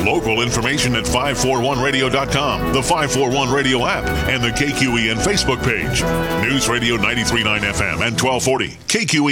Local information at 541radio.com, the 541 Radio app, and the KQEN Facebook page. News Radio 93.9 FM and 1240 KQEN.